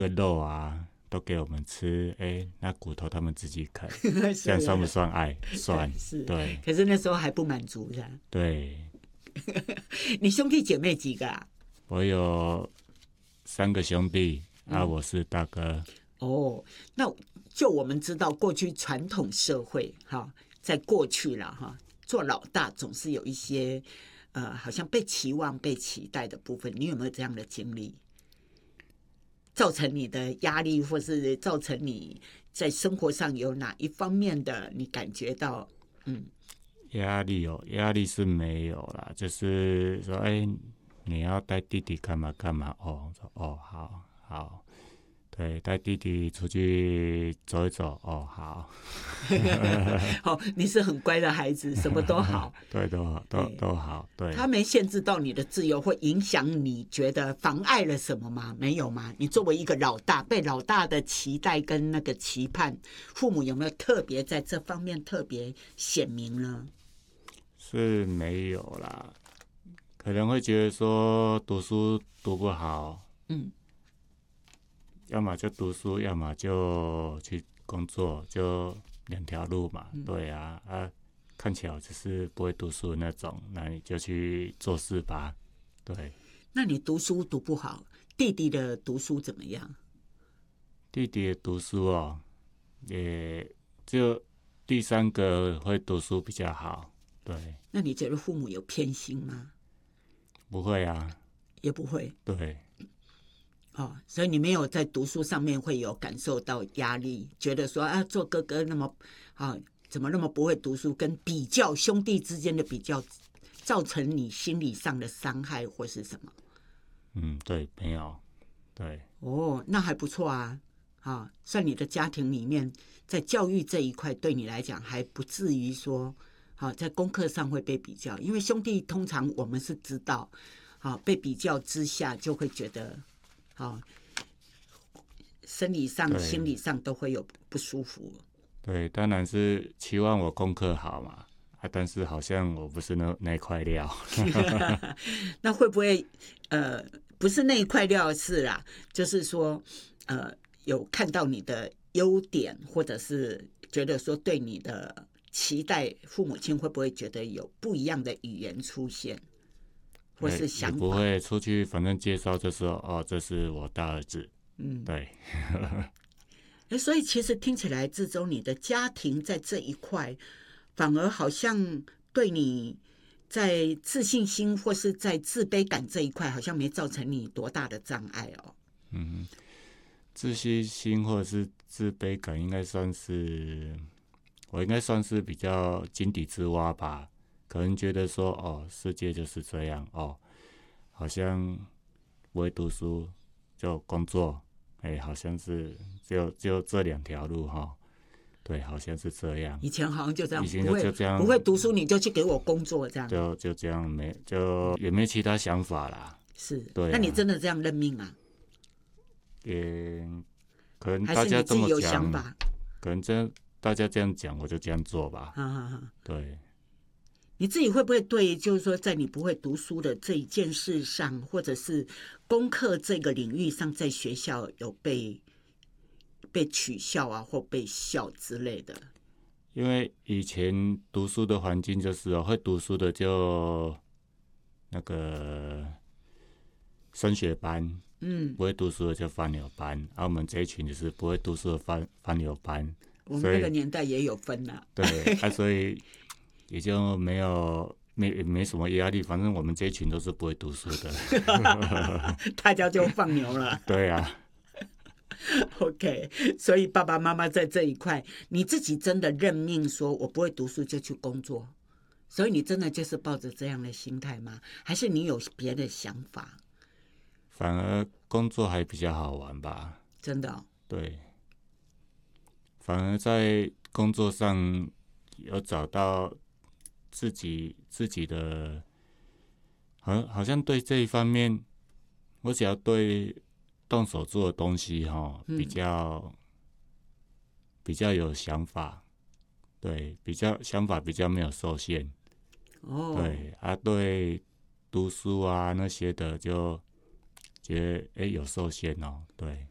肉啊都给我们吃，那骨头他们自己啃，这样是算不算爱？算， 是， 对可是那时候还不满足的。 对。 你兄弟姐妹几个啊？ 我有3个兄弟，我是大哥。 哦，那就我们知道，过去传统社会哈，在过去了哈，做老大总是有一些好像被期望、被期待的部分。你有没有这样的经历？造成你的压力，或是造成你在生活上有哪一方面的你感觉到压力是没有啦，就是说，你要带弟弟干嘛干嘛？说好，对，带弟弟出去走一走，好。 你是很乖的孩子，什么都好。 对，都好，对。 他没限制到你的自由，会影响你觉得妨碍了什么吗？没有吗？你作为一个老大，被老大的期待跟那个期盼，父母有没有特别在这方面特别显明呢？ 是没有啦，可能会觉得说读书读不好，要么就读书，要么就去工作，就2条路嘛。对啊，看起来就是不会读书的那种，那你就去做事吧。对。 那你读书读不好，弟弟的读书怎么样？ 弟弟的读书也就第3个会读书比较好。对。 那你觉得父母有偏心吗？ 不会啊。 也不会。 对。 所以你没有在读书上面会有感受到压力，觉得说做哥哥那么怎么那么不会读书，跟比较兄弟之间的比较，造成你心理上的伤害或是什么？ 对，没有。对。 那还不错啊。算你的家庭里面，在教育这一块对你来讲还不至于说在功课上会被比较，因为兄弟通常我们是知道被比较之下就会觉得生理上心理上都会有不舒服。 对，当然是期望我功课好嘛，但是好像我不是那块料。 那会不会不是那一块料是啦，就是说有看到你的优点，或者是觉得说对你的期待，父母亲会不会觉得有不一样的语言出现，或是想法？ 也不会出去，反正介绍就说这是我大儿子。对。 所以其实听起来，志忠你的家庭在这一块，反而好像对你在自信心或是在自卑感这一块，好像没造成你多大的障碍哦。 自信心或者是自卑感，我应该算是比较井底之蛙吧。可能觉得说世界就是这样好像不会读书就工作，好像是只有这2条路对，好像是这样。 以前好像就这样， 以前就这样， 不会读书你就去给我工作这样， 就这样，也没其他想法啦。 是， 对那你真的这样认命啊？ 也可能大家这么讲，可能大家这样讲，我就这样做吧。对。 你自己会不会对，就是说，在你不会读书的这一件事上，或者是功课这个领域上，在学校有被取笑啊，或被笑之类的？ 因为以前读书的环境就是会读书的就那个升学班，不会读书的就放牛班，我们这一群就是不会读书的放牛班。 我们那个年代也有分啦。 对，所以也就没什么压力，反正我们这一群都是不会读书的。 大家就放牛了。 对啊。 OK， 所以爸爸妈妈在这一块，你自己真的认命，说我不会读书就去工作，所以你真的就是抱着这样的心态吗？还是你有别的想法？ 反而工作还比较好玩吧。 真的对，反而在工作上有找到自己的，好像对这一方面，我只要对动手做的东西比较有想法。对，想法比较没有受限。对对，读书啊那些的就觉得有受限对。